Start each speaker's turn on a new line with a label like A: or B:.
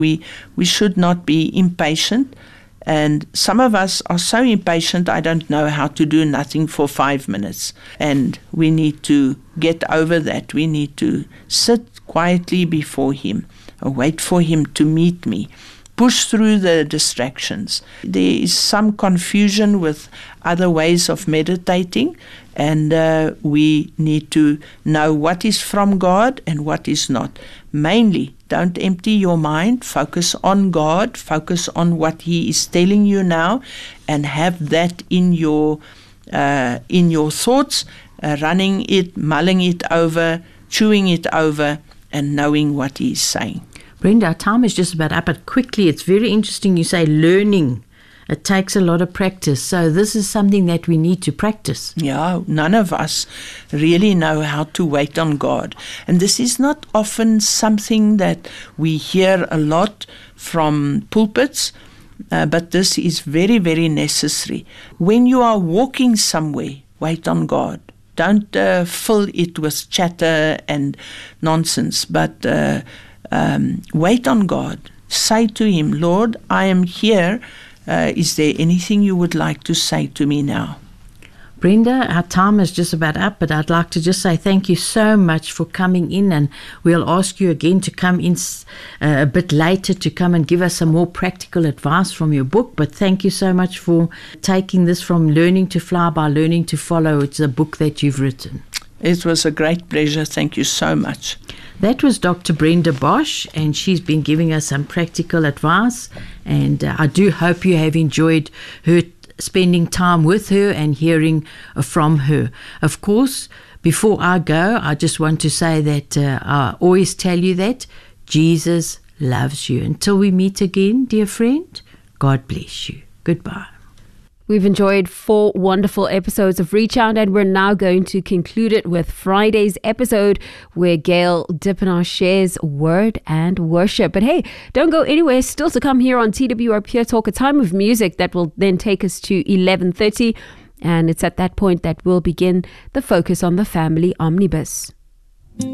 A: We should not be impatient. And some of us are so impatient, I don't know how to do nothing for 5 minutes. And we need to get over that. We need to sit quietly before Him, or wait for Him to meet me. Push through the distractions. There is some confusion with other ways of meditating, and we need to know what is from God and what is not. Mainly, don't empty your mind. Focus on God. Focus on what He is telling you now, and have that in your thoughts, running it, mulling it over, chewing it over, and knowing what He is saying.
B: Brenda, our time is just about up, but quickly, it's very interesting you say learning. It takes a lot of practice. So this is something that we need to practice.
A: Yeah, none of us really know how to wait on God. And this is not often something that we hear a lot from pulpits, but this is very, very necessary. When you are walking somewhere, wait on God. Don't fill it with chatter and nonsense, but wait on God. Say to Him, Lord, I am here. Is there anything you would like to say to me now?
B: Brenda, our time is just about up, but I'd like to just say thank you so much for coming in, and we'll ask you again to come in a bit later to come and give us some more practical advice from your book. But thank you so much for taking this from Learning to Fly by Learning to Follow. It's a book that you've written.
A: It was a great pleasure. Thank you so much.
B: That was Dr. Brenda Bosch, and she's been giving us some practical advice, and I do hope you have enjoyed her spending time with her and hearing from her. Of course, before I go, I just want to say that I always tell you that Jesus loves you. Until we meet again, dear friend, God bless you. Goodbye.
C: We've enjoyed 4 wonderful episodes of Reach Out, and we're now going to conclude it with Friday's episode where Gail Dippenaar shares word and worship. But hey, don't go anywhere. Still to come here on TWR Pure Talk, a time of music that will then take us to 11:30. And it's at that point that we'll begin the Focus on the Family Omnibus.